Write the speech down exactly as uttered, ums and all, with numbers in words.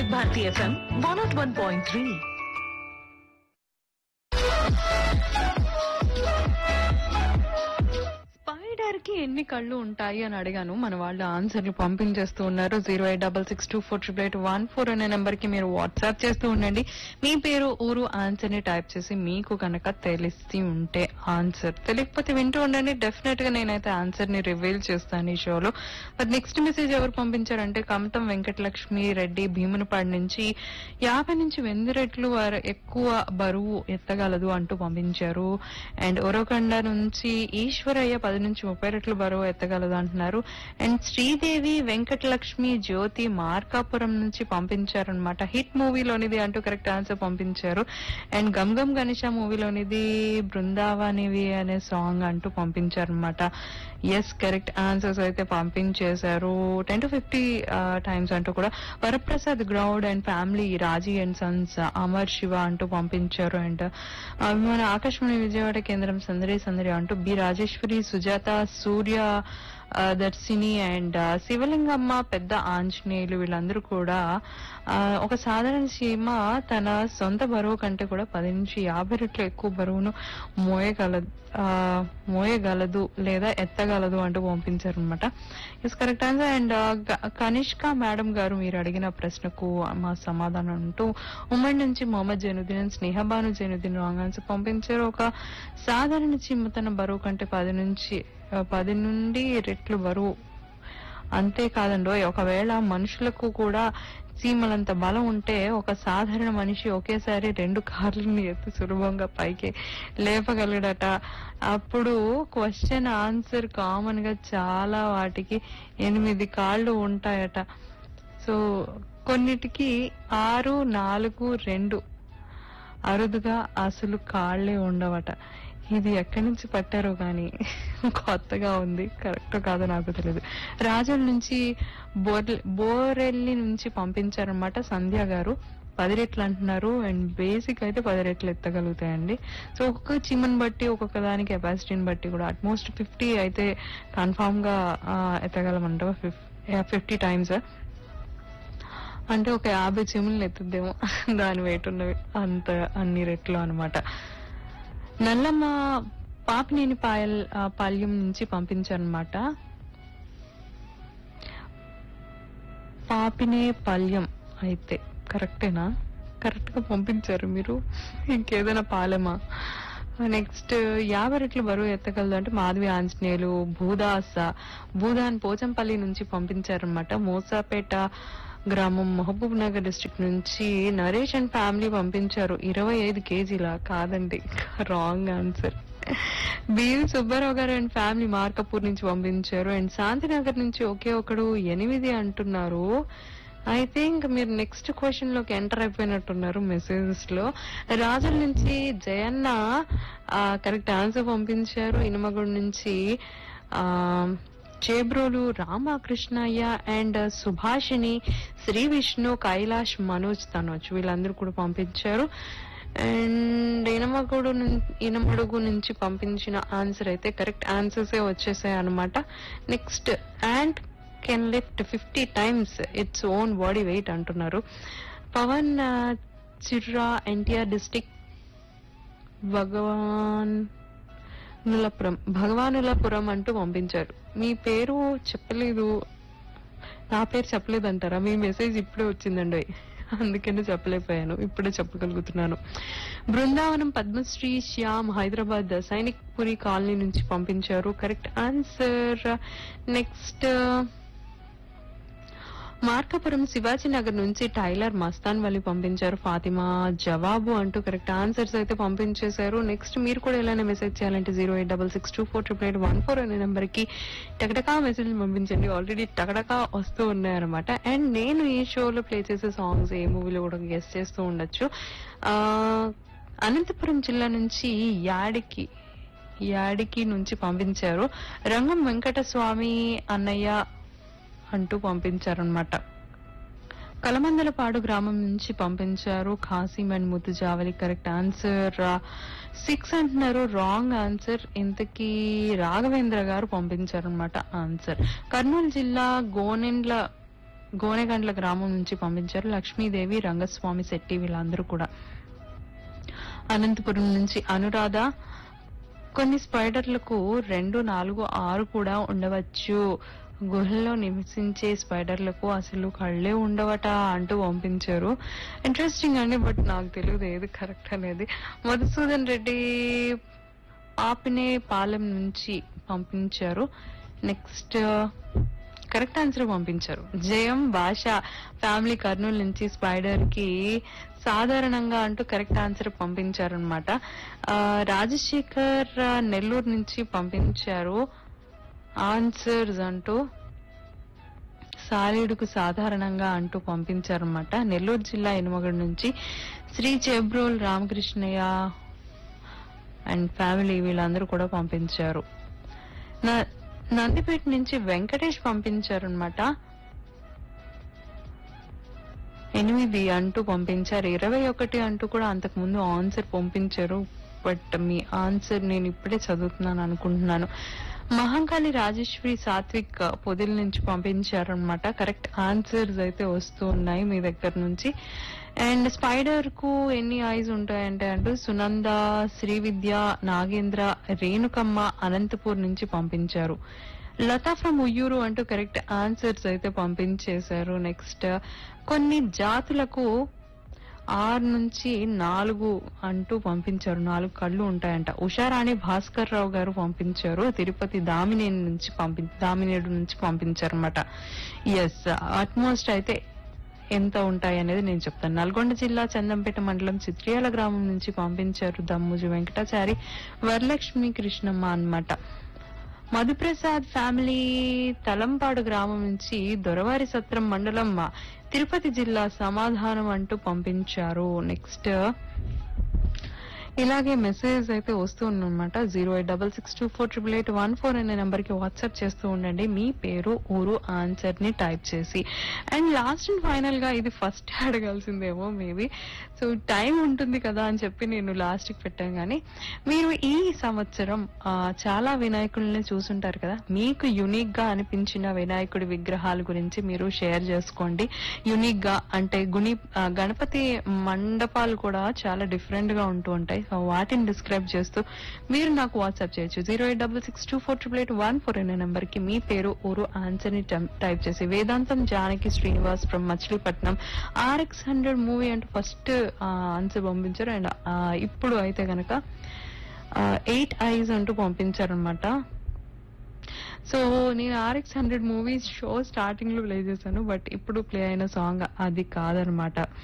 వివిధ Bharati FM one not one point three. Spider కి ఎన్ని కళ్ళు ఉంటాయి అని అడిగాను. మన వాళ్ళు ఆన్సర్లు పంపించేస్తూ ఉన్నారు. Zero eight double six two four triple eight one four అనే నెంబర్ కి మీరు వాట్సాప్ చేస్తూ ఉండండి. మీ పేరు, ఊరు, ఆన్సర్ ని టైప్ చేసి మీకు కనుక తెలిసి ఉంటే ఆన్సర్, తెలియకపోతే వింటూ ఉండండి. డెఫినెట్ గా నేనైతే ఆన్సర్ ని రివీల్ చేస్తాను ఈ షోలో. బట్ నెక్స్ట్ మెసేజ్ ఎవరు పంపించారంటే కమతం వెంకటలక్ష్మి రెడ్డి భీమునిపాడు నుంచి, యాభై నుంచి వెంది రెట్లు వర- ఎక్కువ బరువు ఎత్తగలదు అంటూ పంపించారు. అండ్ ఒరకొండ నుంచి ఈశ్వరయ్య పది నుంచి ముప్పై రెట్లు బరువు ఎత్తగలదు అంటున్నారు. అండ్ శ్రీదేవి వెంకటలక్ష్మి జ్యోతి మార్కాపురం నుంచి పంపించారనమాట. హిట్ మూవీలోనిది అంటూ కరెక్ట్ ఆన్సర్ పంపించారు. అండ్ గమ్ గమ్ గణేష మూవీలోనిది బృందావనివి అనే సాంగ్ అంటూ పంపించారనమాట. ఎస్, కరెక్ట్ ఆన్సర్స్ అయితే పంపించేశారు. టెన్ టు ఫిఫ్టీ టైమ్స్ అంటూ కూడా Varaprasad గ్రౌడ్ and family Raji and Sons Amar Shiva అంటూ పంపించారు. అండ్ మన ఆకాశవాణి విజయవాడ కేంద్రం సందడి సందడి అంటూ బి రాజేశ్వరి, సుజాత, సూర్య, ఆ, దర్శిని అండ్ ఆ, శివలింగమ్మ, పెద్ద ఆంజనేయులు వీళ్ళందరూ కూడా ఆ, ఒక సాధారణ సీమ తన సొంత బరువు కంటే కూడా పది నుంచి యాభై రెట్లు ఎక్కువ బరువును మోయగలదు ఆ, మోయగలదు లేదా ఎత్తగలదు అంటూ పంపించారు అనమాట. Is correct answer. And Kanishka madam గారు మీరు అడిగిన ప్రశ్నకు మా సమాధానం అంటూ ఉమ్మడి నుంచి మొహమ్మద్ జైనుద్దీన్, స్నేహబాను జైనుద్దీన్ రాంగ్ ఆన్సర్ పంపించారు. ఒక సాధారణ చీమ తన బరువు కంటే పది నుంచి ఆ, పది నుండి రెట్లు బరువు. అంతేకాదండో, ఒకవేళ మనుషులకు కూడా చీమలంత బలం ఉంటే ఒక సాధారణ మనిషి ఒకేసారి రెండు కార్లను ఎత్తి సులభంగా పైకి లేపగలడట. అప్పుడు క్వశ్చన్ ఆన్సర్ కామన్ గా చాలా వాటికి ఎనిమిది కాళ్ళు ఉంటాయట. సో కొన్నిటికి ఆరు, నాలుగు, రెండు, అరుదుగా అసలు కాళ్లే ఉండవట. ఇది ఎక్కడి నుంచి పట్టారో గాని కొత్తగా ఉంది, కరెక్ట్ కాదో నాకు తెలియదు. రాజుల నుంచి బోర్లె బోరెల్లి నుంచి పంపించారనమాట సంధ్య గారు. పది రెట్లు అంటున్నారు. అండ్ బేసిక్ అయితే పది రెట్లు ఎత్తగలుగుతాయండి. సో ఒక్కొక్క చీమని బట్టి ఒక్కొక్క దాని కెపాసిటీని బట్టి కూడా అట్మోస్ట్ ఫిఫ్టీ అయితే కన్ఫామ్ గా ఎత్తగలమంట. ఫిఫ్టీ టైమ్స్ అంటే ఒక యాభై చీమలను ఎత్తుద్దేమో దాని వెయిట్ ఉన్నవి అంత అన్ని రెట్లు అనమాట. నల్లమ్మ పాపినేని పాయల్ పాల్యం నుంచి పంపించారనమాట. పాపినే పాల్యం అయితే కరెక్టేనా? కరెక్ట్ గా పంపించారు మీరు. ఇంకేదైనా పాలెమా? నెక్స్ట్ యాభై రెట్లు బరువు ఎత్తగలదు అంటే మాధవి ఆంజనేయులు భూదాస భూదాన్ పోచంపల్లి నుంచి పంపించారనమాట. మోసాపేట గ్రామం మహబూబ్ నగర్ డిస్ట్రిక్ట్ నుంచి నరేష్ అండ్ ఫ్యామిలీ పంపించారు. ఇరవై ఐదు కేజీలా? కాదండి, రాంగ్ ఆన్సర్. బీవి సుబ్బారావు గారు అండ్ ఫ్యామిలీ మార్కపూర్ నుంచి పంపించారు. అండ్ శాంతినగర్ నుంచి ఒకే ఒకడు ఎనిమిది అంటున్నారు. అయితే ఇంకా మీరు నెక్స్ట్ క్వశ్చన్ లోకి ఎంటర్ అయిపోయినట్టున్నారు మెసేజెస్ లో. రాజుల నుంచి జయన్న కరెక్ట్ ఆన్సర్ పంపించారు. ఇనుమగూడ నుంచి ఆ చేబ్రోలు రామకృష్ణయ్య అండ్ సుభాషిణి, శ్రీ విష్ణు, కైలాష్, మనోజ్, తనోజ్ వీళ్ళందరూ కూడా పంపించారు. అండ్ ఇనమగూడు ఇనమడుగు నుంచి పంపించిన ఆన్సర్ అయితే కరెక్ట్ ఆన్సర్స్ వచ్చేసాయి అనమాట. Next and can lift fifty times its own body weight అంటున్నారు. పవన్ చిర్రా, ఎన్టీఆర్ డిస్టిక్, భగవాన్ నులపురం భగవానులపురం అంటూ పంపించారు. మీ పేరు చెప్పలేదు, నా పేరు చెప్పలేదు అంటారా? మీ మెసేజ్ ఇప్పుడే వచ్చిందండి, అందుకనే చెప్పలేకపోయాను, ఇప్పుడే చెప్పగలుగుతున్నాను. బృందావనం పద్మశ్రీ శ్యామ్ హైదరాబాద్ సైనిక్ పురి కాలనీ నుంచి పంపించారు. Correct answer. Next Markapuram Shivaji Nagar నుంచి టైలర్ మస్తాన్ వల్లి పంపించారు. ఫాతిమా జవాబు అంటూ కరెక్ట్ ఆన్సర్స్ అయితే పంపించేశారు. నెక్స్ట్ మీరు కూడా ఎలానే మెసేజ్ చేయాలంటే zero eight double six two four triple eight one four అనే నెంబర్ కి టకటకా మెసేజ్ పంపించండి. ఆల్రెడీ టకటకా వస్తూ ఉన్నాయన్నమాట. అండ్ నేను ఈ షోలో ప్లే చేసే సాంగ్స్ ఏ మూవీలో కూడా గెస్ట్ చేస్తూ ఉండొచ్చు. ఆ అనంతపురం జిల్లా నుంచి యాడికి యాడికి నుంచి పంపించారు. రంగం వెంకటస్వామి అన్నయ్య అంటూ పంపించారనమాట. కలమందలపాడు గ్రామం నుంచి పంపించారు. Qasim and Mutujavali correct answer. Six అంటున్నారు, రాంగ్ ఆన్సర్. ఇంతకీ రాఘవేంద్ర గారు పంపించారనమాట ఆన్సర్. కర్నూలు జిల్లా గోనెండ్ల గోనెగండ్ల గ్రామం నుంచి పంపించారు. లక్ష్మీదేవి, రంగస్వామి శెట్టి వీళ్ళందరూ కూడా. అనంతపురం నుంచి అనురాధ, కొన్ని స్పైడర్లకు రెండు నాలుగు ఆరు కూడా ఉండవచ్చు, గుహల్లో నివసించే స్పైడర్లకు అసలు కళ్ళే ఉండవట అంటూ పంపించారు. ఇంట్రెస్టింగ్ అండి, బట్ నాకు తెలియదు ఏది కరెక్ట్ అనేది. మధుసూదన్ రెడ్డి పాపినే పాలెం నుంచి పంపించారు. నెక్స్ట్ కరెక్ట్ ఆన్సర్ పంపించారు. జయం భాష ఫ్యామిలీ కర్నూలు నుంచి స్పైడర్ కి సాధారణంగా అంటూ కరెక్ట్ ఆన్సర్ పంపించారు అనమాట. రాజశేఖర్ నెల్లూరు నుంచి పంపించారు ఆన్సర్స్ అంటూ, సాలీడుకు సాధారణంగా అంటూ పంపించారనమాట. నెల్లూరు జిల్లా ఎనుమగడ్ నుంచి శ్రీ చెబ్రోల్ రామకృష్ణయ్య అండ్ ఫ్యామిలీ వీళ్ళందరూ కూడా పంపించారు. నందిపేట నుంచి వెంకటేష్ పంపించారనమాట. ఎనిమిది అంటూ పంపించారు. ఇరవై ఒకటి అంటూ కూడా అంతకు ముందు ఆన్సర్ పంపించారు. బట్ మీ ఆన్సర్ నేను ఇప్పుడే చదువుతున్నాను అనుకుంటున్నాను. మహంకాళి రాజేశ్వరి సాత్విక్ పొదిల నుంచి పంపించారనమాట. కరెక్ట్ ఆన్సర్స్ అయితే వస్తూ ఉన్నాయి మీ దగ్గర నుంచి. అండ్ స్పైడర్ కు ఎన్ని ఐస్ ఉంటాయంటే అంటూ సునంద, శ్రీవిద్య, నాగేంద్ర, రేణుకమ్మ అనంతపూర్ నుంచి పంపించారు. లతా ఫ్రమ్ ఉయ్యూరు అంటూ కరెక్ట్ ఆన్సర్స్ అయితే పంపించేశారు. నెక్స్ట్ కొన్ని జాతులకు ఆరు నుంచి నాలుగు అంటూ పంపించారు, నాలుగు కళ్ళు ఉంటాయంట. ఉషారాణి భాస్కర్ రావు గారు పంపించారు. తిరుపతి దామినేడు నుంచి పంపి దామినేడు నుంచి పంపించారు అనమాట. ఎస్, అట్మోస్ట్ అయితే ఎంత ఉంటాయి అనేది నేను చెప్తాను. నల్గొండ జిల్లా చందంపేట మండలం చిత్రియాల గ్రామం నుంచి పంపించారు దమ్ముజు వెంకటాచారి, వరలక్ష్మి కృష్ణమ్మ అన్నమాట. మధుప్రసాద్ ఫ్యామిలీ తలంపాడు గ్రామం నుంచి దొరవారి సత్రం మండలం తిరుపతి జిల్లా సమాధానం అంటూ పంపించారు. నెక్స్ట్ ఇలాగే మెసేజ్ అయితే వస్తూ ఉందన్నమాట. Zero eight double six two four triple eight one four అనే నెంబర్ కి వాట్సాప్ చేస్తూ ఉండండి మీ పేరు, ఊరు, ఆన్సర్ ని టైప్ చేసి. అండ్ లాస్ట్ అండ్ ఫైనల్ గా ఇది ఫస్ట్ అడగాల్సిందేమో మేబీ, సో టైం ఉంటుంది కదా అని చెప్పి నేను లాస్ట్ కి పెట్టాను. కానీ మీరు ఈ సంవత్సరం చాలా వినాయకుల్ని చూసుంటారు కదా, మీకు యునిక్ గా అనిపించిన వినాయకుడి విగ్రహాల గురించి మీరు షేర్ చేసుకోండి. యునిక్ గా అంటే గుణి గణపతి మండపాలు కూడా చాలా డిఫరెంట్ గా ఉంటూ ఉంటాయి. వాటిని డిస్క్రైబ్ చేస్తూ మీరు నాకు వాట్సాప్ చేయొచ్చు. Zero eight double six two four triple eight one four అనే నెంబర్ కి మీ పేరు, ఊరు, ఆన్సర్ ని టైప్ చేసి. వేదాంతం Janaki Srinivas from Machilipatnam RX hundred movie అంటూ ఫస్ట్ ఆన్సర్ పంపించారు. అండ్ ఇప్పుడు అయితే గనక ఎయిట్ ఐస్ అంటూ పంపించారు అనమాట. సో నేను RX hundred movie show starting లో ప్లే చేశాను, బట్ ఇప్పుడు ప్లే అయిన సాంగ్ అది కాదనమాట.